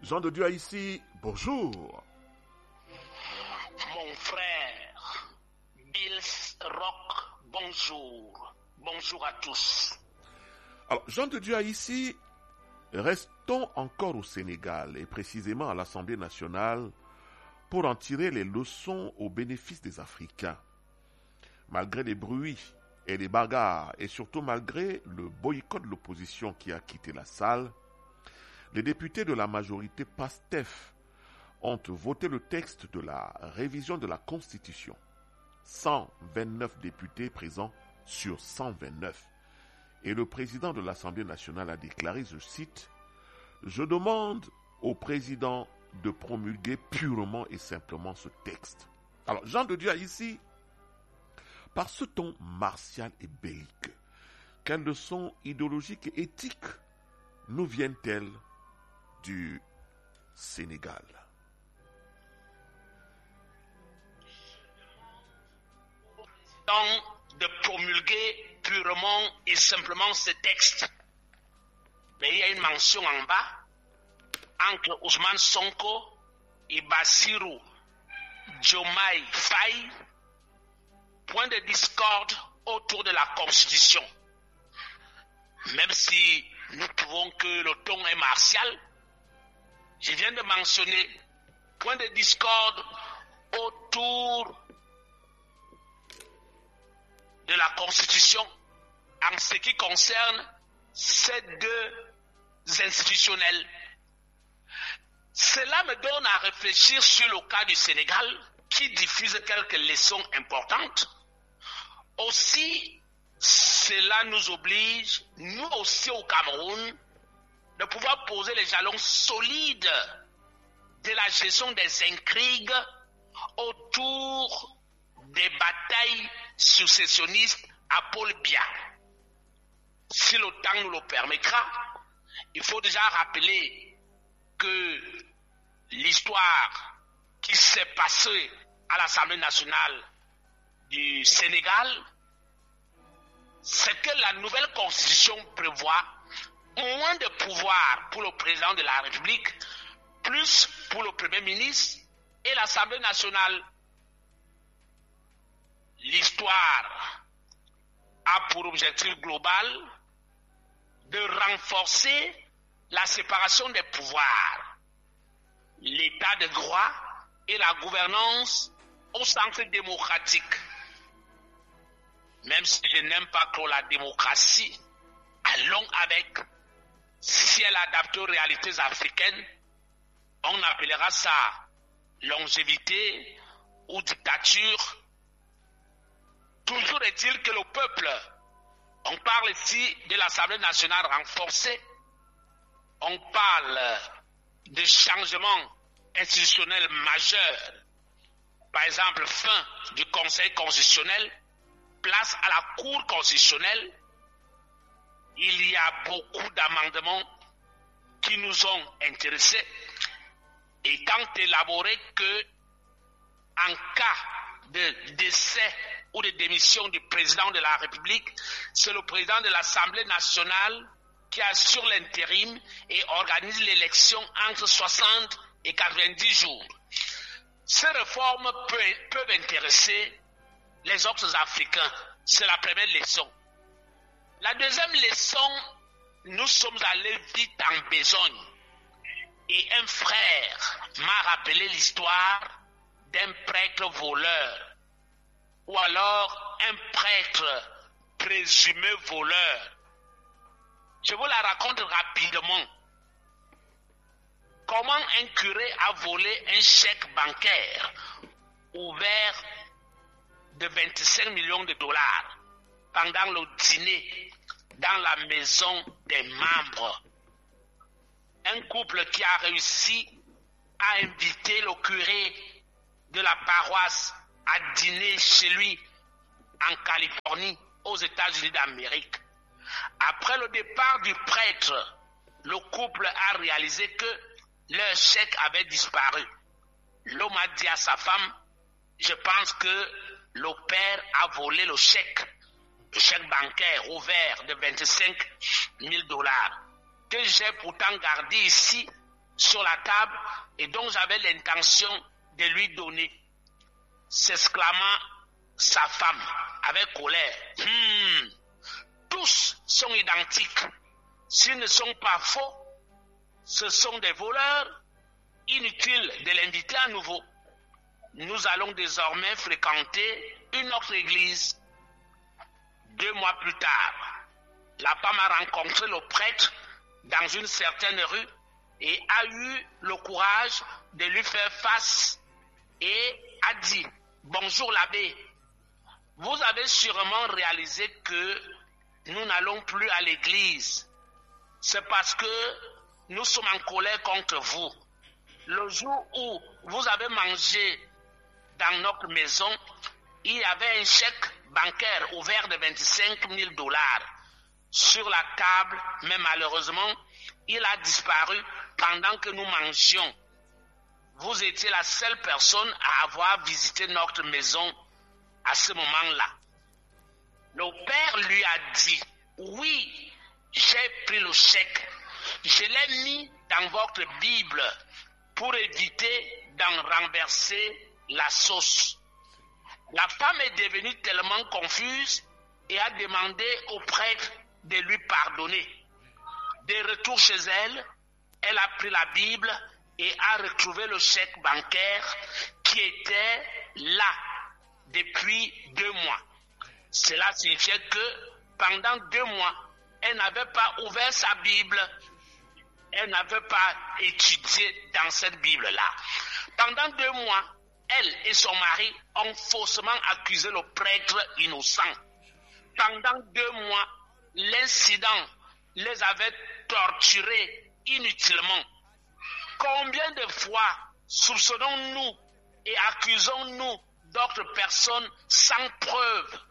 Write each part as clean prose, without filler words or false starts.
Jean de Dieu ici, bonjour. Mon frère, Bills Rock, bonjour. Bonjour à tous. Alors, Jean de Dieu ici, restons encore au Sénégal et précisément à l'Assemblée nationale pour en tirer les leçons au bénéfice des Africains. Malgré les bruits et les bagarres et surtout malgré le boycott de l'opposition qui a quitté la salle, les députés de la majorité PASTEF ont voté le texte de la révision de la Constitution. 129 députés présents sur 129. Et le président de l'Assemblée nationale a déclaré, je cite, « Je demande au président de promulguer purement et simplement ce texte. » Alors, Jean de Dieu ici, par ce ton martial et bellique, quelles leçons idéologiques et éthiques nous viennent-elles du Sénégal? De promulguer purement et simplement ce texte. Mais il y a une mention en bas entre Ousmane Sonko et Bassirou Diomaye Faye, point de discorde autour de la Constitution. Même si nous trouvons que le ton est martial, je viens de mentionner point de discorde autour de la Constitution en ce qui concerne ces deux institutionnels. Cela me donne à réfléchir sur le cas du Sénégal qui diffuse quelques leçons importantes. Aussi, cela nous oblige, nous aussi au Cameroun, de pouvoir poser les jalons solides de la gestion des intrigues autour des batailles successionnistes à Paul Biya. Si le temps nous le permettra, il faut déjà rappeler que l'histoire qui s'est passée à l'Assemblée nationale du Sénégal, c'est que la nouvelle constitution prévoit moins de pouvoir pour le président de la République, plus pour le Premier ministre et l'Assemblée nationale. L'histoire a pour objectif global de renforcer la séparation des pouvoirs, l'état de droit et la gouvernance au sens démocratique. Même si je n'aime pas trop la démocratie, allons avec. Si elle adapte aux réalités africaines, on appellera ça longévité ou dictature. Toujours est-il que le peuple, on parle ici de l'Assemblée nationale renforcée, on parle de changements institutionnels majeurs, par exemple fin du Conseil constitutionnel, place à la Cour constitutionnelle. Il y a beaucoup d'amendements qui nous ont intéressés, étant élaborés que en cas de décès ou de démission du président de la République, c'est le président de l'Assemblée nationale qui assure l'intérim et organise l'élection entre 60 et 90 jours. Ces réformes peuvent intéresser les autres Africains. C'est la première leçon. La deuxième leçon, nous sommes allés vite en besogne. Et un frère m'a rappelé l'histoire d'un prêtre voleur, ou alors un prêtre présumé voleur. Je vous la raconte rapidement. Comment un curé a volé un chèque bancaire ouvert de 25 millions de dollars pendant le dîner dans la maison des membres. Un couple qui a réussi à inviter le curé de la paroisse à dîner chez lui en Californie, aux États-Unis d'Amérique. Après le départ du prêtre, le couple a réalisé que leur chèque avait disparu. L'homme a dit à sa femme, je pense que le père a volé le chèque bancaire ouvert de 25 000 dollars, que j'ai pourtant gardé ici sur la table et dont j'avais l'intention de lui donner, s'exclama sa femme avec colère. Tous sont identiques. S'ils ne sont pas faux, ce sont des voleurs. Inutile de l'inviter à nouveau. Nous allons désormais fréquenter une autre église. 2 mois plus tard, la femme a rencontré le prêtre dans une certaine rue et a eu le courage de lui faire face et a dit « Bonjour l'abbé, vous avez sûrement réalisé que nous n'allons plus à l'église. C'est parce que nous sommes en colère contre vous. Le jour où vous avez mangé dans notre maison, il y avait un chèque bancaire ouvert de 25 000 $ sur la table, mais malheureusement, il a disparu pendant que nous mangions. Vous étiez la seule personne à avoir visité notre maison à ce moment-là. » Le père lui a dit, « Oui, j'ai pris le chèque. Je l'ai mis dans votre Bible pour éviter d'en renverser la sauce. » La femme est devenue tellement confuse et a demandé au prêtre de lui pardonner. De retour chez elle, elle a pris la Bible et a retrouvé le chèque bancaire qui était là depuis 2 mois. Cela signifiait que pendant 2 mois, elle n'avait pas ouvert sa Bible, elle n'avait pas étudié dans cette Bible-là. Pendant 2 mois, elle et son mari ont faussement accusé le prêtre innocent. Pendant 2 mois, l'incident les avait torturés inutilement. Combien de fois soupçonnons-nous et accusons-nous d'autres personnes sans preuve,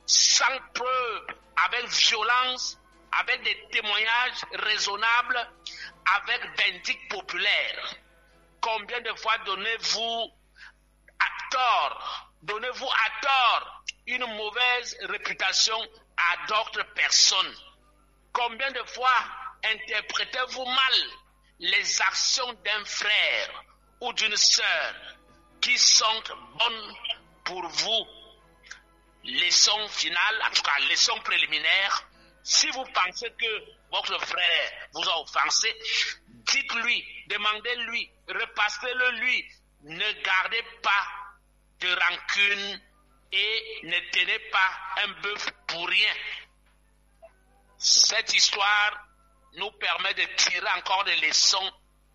avec violence, avec des témoignages raisonnables, avec vindicte populaire? Combien de fois donnez-vous à tort une mauvaise réputation à d'autres personnes? Combien de fois interprétez-vous mal les actions d'un frère ou d'une sœur qui sont bonnes pour vous? Leçon finale, en tout cas leçon préliminaire, si vous pensez que votre frère vous a offensé, dites-lui, demandez-lui, repassez-le lui, ne gardez pas de rancune et ne tenez pas un bœuf pour rien. Cette histoire nous permet de tirer encore des leçons.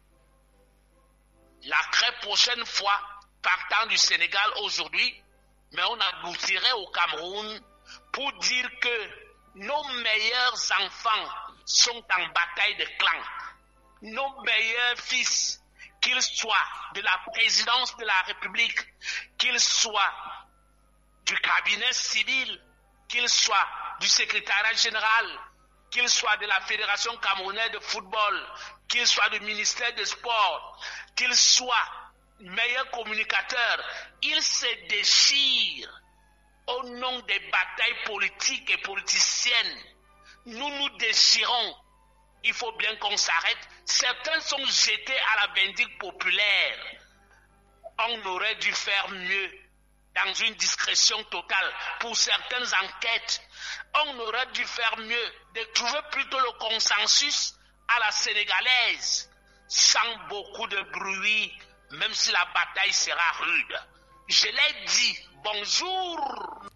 La très prochaine fois, partant du Sénégal aujourd'hui, mais on aboutirait au Cameroun pour dire que nos meilleurs enfants sont en bataille de clans. Nos meilleurs fils, qu'ils soient de la présidence de la République, qu'ils soient du cabinet civil, qu'ils soient du secrétariat général, qu'ils soient de la Fédération camerounaise de football, qu'ils soient du ministère des Sports, qu'ils soient meilleurs communicateurs, ils se déchirent au nom des batailles politiques et politiciennes. Nous nous déchirons. Il faut bien qu'on s'arrête. Certains sont jetés à la vindicte populaire. On aurait dû faire mieux dans une discrétion totale pour certaines enquêtes. On aurait dû faire mieux de trouver plutôt le consensus à la sénégalaise, sans beaucoup de bruit, même si la bataille sera rude. Je l'ai dit, bonjour